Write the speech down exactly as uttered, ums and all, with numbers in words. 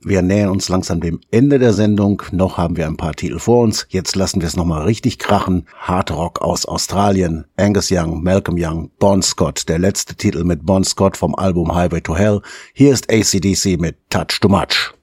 Wir nähern uns langsam dem Ende der Sendung. Noch haben wir ein paar Titel vor uns. Jetzt lassen wir es nochmal richtig krachen. Hard Rock aus Australien. Angus Young, Malcolm Young, Bon Scott. Der letzte Titel mit Bon Scott vom Album Highway to Hell. Hier ist A C D C mit Touch Too Much.